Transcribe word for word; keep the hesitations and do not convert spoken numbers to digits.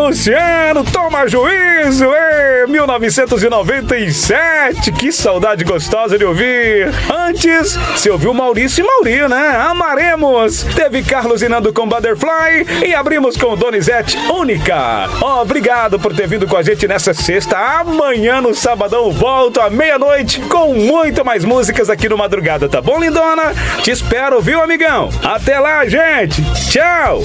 Luciano, toma juízo, é, mil novecentos e noventa e sete, que saudade gostosa de ouvir. Antes, você ouviu Maurício e Mauri, né? Amaremos. Teve Carlos e Nando com Butterfly e abrimos com Donizete, Única. Obrigado por ter vindo com a gente nessa sexta. Amanhã no sabadão volto à meia-noite com muito mais músicas aqui no Madrugada, tá bom, lindona? Te espero, viu, amigão? Até lá, gente. Tchau.